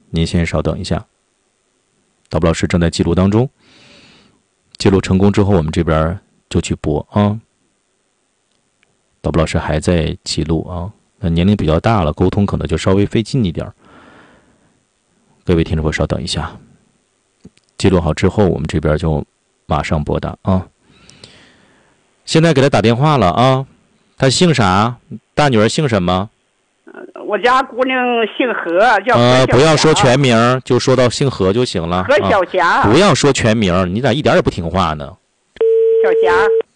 您先稍等一下，导播老师正在记录当中，记录成功之后，我们这边就去播啊。导播老师还在记录啊，那年龄比较大了，沟通可能就稍微费劲一点。各位听众朋友，稍等一下，记录好之后，我们这边就马上拨打啊。现在给他打电话了啊，他姓啥？大女儿姓什么？ 我家姑娘姓何，叫何小霞。 不要说全名，就说到姓何就行了。 何小霞。 不要说全名，你咋一点也不听话呢？ 小霞。